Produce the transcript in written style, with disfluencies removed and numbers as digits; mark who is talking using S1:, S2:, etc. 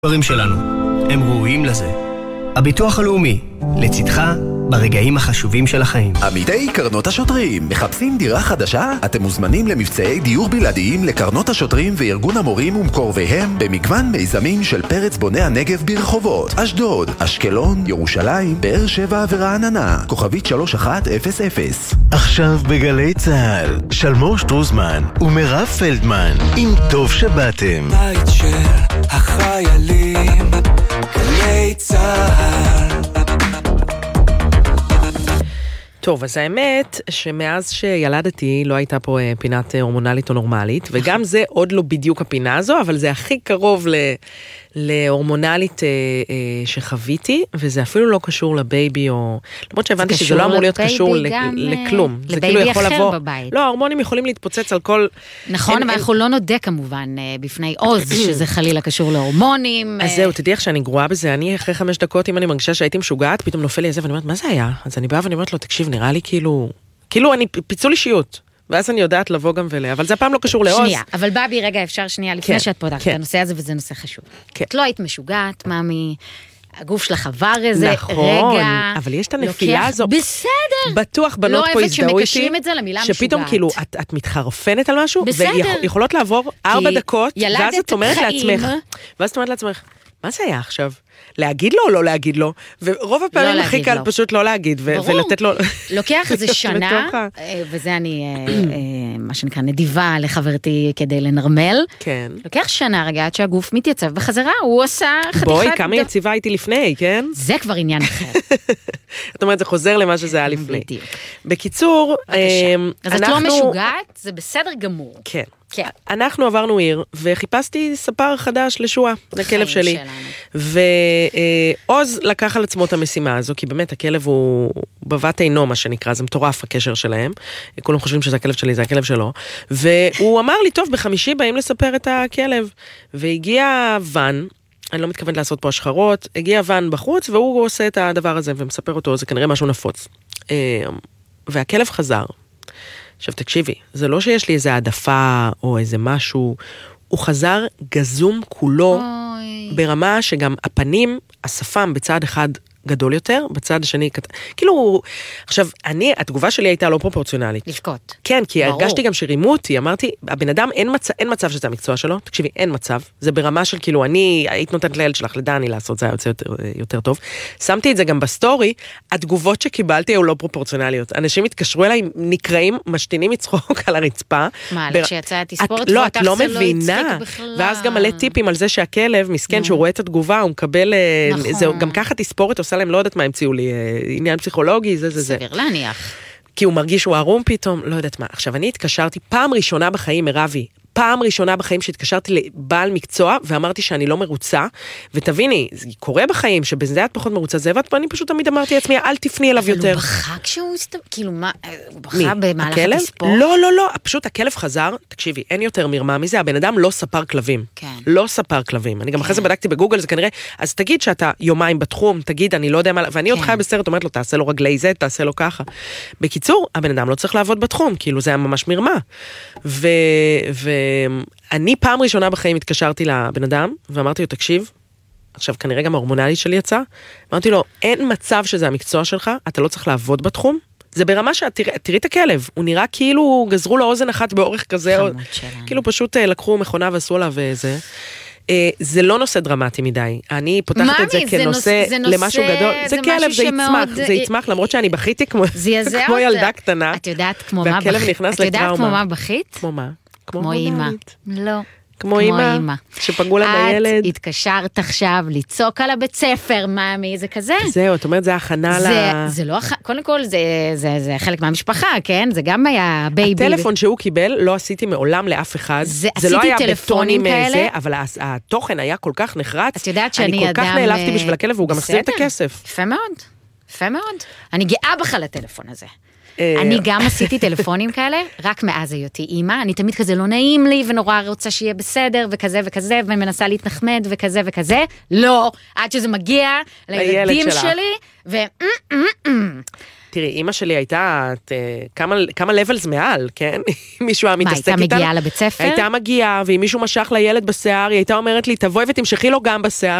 S1: דברים שלנו, הם ראויים לזה. הביטוח הלאומי, לצדך ברגעים החשובים של החיים.
S2: עמיתי קרנות השוטרים, מחפשים דירה חדשה? אתם מוזמנים למבצעי דיור בלעדיים לקרנות השוטרים וארגון המורים ומקורביהם במגוון מיזמים של פרץ בוני הנגב ברחובות, אשדוד, אשקלון, ירושלים, באר שבע ורעננה. כוכבית 3100.
S3: עכשיו בגלי צהל, שלמור שטרוזמן ומירב פלדמן, עם טוב שבאתם.
S4: בית של החיילים, גלי צהל.
S5: טוב, אז האמת שמאז שילדתי לא הייתה פה פינת הורמונלית או נורמלית, וגם זה עוד לא בדיוק הפינה הזו, אבל זה הכי קרוב להורמונלית שחוויתי, וזה אפילו לא קשור לבייבי, או למרות שהבנתי שזה לא אמור להיות קשור לכלום.
S6: לבייבי אחר בבית.
S5: לא, ההורמונים יכולים להתפוצץ על כל...
S6: נכון, אבל אנחנו לא נודה כמובן בפני עוז, שזה חלילה קשור להורמונים.
S5: אז זהו, תדעי איך שאני גרועה בזה, אני אחרי 5 דקות, אם אני מרגישה שהייתי משוגעת, פתאום נופל לי איזה, ואני אומרת, מה זה היה? אז אני באה ואני אומרת לו, תקשיב, נראה לי כאילו אני פיצול אישיות. ואז אני יודעת לבוא גם ולא, אבל זה הפעם לא קשור לעוז.
S6: שנייה, אבל בבי, רגע, אפשר שנייה, לפני שאת פותחת את הנושא הזה, וזה נושא חשוב. את לא היית משוגעת, מאמי, הגוף שלך עבר איזה רגע.
S5: אבל יש את הנפילה הזו.
S6: בסדר.
S5: בטוח בנות פה הזדהו איתי.
S6: לא אוהבת שמקשרים את זה למילה משוגעת.
S5: שפתאום כאילו, את מתחרפנת על משהו,
S6: בסדר.
S5: ויכולות לעבור 4 דקות, ואז את אומרת
S6: חיים.
S5: לעצמך, מה זה היה עכשיו? להגיד לו או לא להגיד לו? ורוב הפעמים הכי קל פשוט לא להגיד, ולתת לו...
S6: לוקח איזה שנה, וזה אני, מה שנקרא, נדיבה לחברתי כדי לנרמל.
S5: כן.
S6: לוקח שנה רגע עד שהגוף מתייצב בחזרה, הוא עושה חתיכת...
S5: בואי, כמה יציבה הייתי לפני, כן?
S6: זה כבר עניין אחר.
S5: זאת אומרת, זה חוזר למה שזה היה לפני. בקיצור,
S6: אז את לא משוגעת, זה בסדר גמור.
S5: כן. כן. אנחנו עברנו עיר, וחיפשתי ספר חדש לשועה, לכלב שלי. ועוז לקח על עצמו את המשימה הזו, כי באמת הכלב הוא בבת עינו, מה שנקרא, זה מטורף הקשר שלהם. כולם חושבים שזה הכלב שלי, זה הכלב שלו. והוא אמר לי, טוב, בחמישי באים לספר את הכלב. והגיע ון, אני לא מתכוונת לעשות פה השחרות, הגיע ון בחוץ, והוא עושה את הדבר הזה, ומספר אותו, זה כנראה משהו נפוץ. והכלב חזר. עכשיו תקשיבי, זה לא שיש לי איזה העדפה או איזה משהו, הוא חזר גזום כולו, ברמה שגם הפנים, השפם בצד אחד גדול יותר, בצד השני, כאילו, עכשיו, התגובה שלי הייתה לא פרופורציונלית.
S6: לבכות.
S5: כן, כי הרגשתי גם שרימו אותי, אמרתי, הבן אדם, אין מצב שזה המקצוע שלו, תקשיבי, אין מצב, זה ברמה של כאילו, היית נותנת לילד שלך, לדני לעשות, זה היה יוצא יותר טוב, שמתי את זה גם בסטורי, התגובות שקיבלתי היו לא פרופורציונליות, אנשים התקשרו אליי, נקראים, משתינים מצחוק על הרצפה.
S6: מה, כשיצאה תספורת,
S5: לא, את לא מבינה, ואז גם מלא טיפים על זה שהכלב, מסכן, שהוא רואה את התגובה, הוא מקבל, גם ככה תספורת עושה להם, לא יודעת מה המציאו לי, עניין פסיכולוגי, זה.
S6: סביר להניח.
S5: כי הוא מרגיש שהוא ערום פתאום, לא יודעת מה. עכשיו, אני התקשרתי פעם ראשונה בחיים, מרבי, פעם ראשונה בחיים שהתקשרתי לבעל מקצוע, ואמרתי שאני לא מרוצה, ותביני, זה קורה בחיים, שבזה את פחות מרוצה זה, ואני פשוט תמיד אמרתי לעצמי, אל תפני אליו יותר.
S6: אבל הוא בכה כשהוא, כאילו מה, הוא בכה במהלך התספור?
S5: לא, פשוט הכלב חזר, תקשיבי, אין יותר מרמה מזה, הבן אדם לא ספר כלבים. לא ספר כלבים. אני גם אחרי זה בדקתי בגוגל, זה כנראה, אז תגיד שאתה יומיים בתחום, תגיד, אני לא יודע מה, ואני עוד חיה בסרט, אומרת לו, תעשה לו רגלי זה, תעשה לו ככה. בקיצור, הבן אדם לא צריך לעבוד בתחום, כאילו זה היה ממש מרמה. ואני פעם ראשונה בחיים התקשרתי לבן אדם, ואמרתי לו, תקשיב, עכשיו כנראה גם ההורמונלי שלי יצא, אמרתי לו, אין מצב שזה המקצוע שלך, אתה לא צריך לעבוד בתחום, זה ברמה תראי את הכלב, הוא נראה כאילו גזרו לו אוזן אחת באורך כזה, כאילו פשוט לקחו מכונה ועשו עליו וזה. זה לא נושא דרמטי מדי, אני פותחת את זה כנושא למשהו גדול, זה כלב, זה יצמח, למרות שאני בכיתי כמו ילדה קטנה,
S6: את יודעת כמו מה בכית?
S5: כמו מה?
S6: כמו אימא. לא.
S5: כמו אימא, שפגעו לה בילד.
S6: את התקשרת עכשיו לצעוק על הבית ספר, מאמי, זה כזה.
S5: זהו, את אומרת, זה הכנה
S6: זה לא, קודם כל, זה חלק מהמשפחה, כן? זה גם היה בייבי.
S5: הטלפון שהוא קיבל, לא עשיתי מעולם לאף אחד. זה לא היה בטונים זה, אבל התוכן היה כל כך נחרץ.
S6: את יודעת שאני אדם...
S5: אני כל כך נעלבתי בשביל הכלב, והוא גם מחזיר את הכסף.
S6: יפה מאוד. יפה מאוד. אני גאה בך לטלפון הזה. אני גם עשיתי טלפונים כאלה, רק מאז היותי אימא, אני תמיד כזה לא נעים לי, ונורא רוצה שיהיה בסדר, וכזה וכזה, ומנסה להתנחמד, וכזה וכזה, לא, עד שזה מגיע לילדים שלי,
S5: תראי, אמא שלי הייתה כמה לבלס מעל, כן? מישהו היה מתעסק איתנו.
S6: מה, הייתה מגיעה לבית ספר?
S5: הייתה מגיעה, ואם מישהו משך לילד בשיער, היא הייתה אומרת לי, תבואי ותמשכי לו גם בשיער,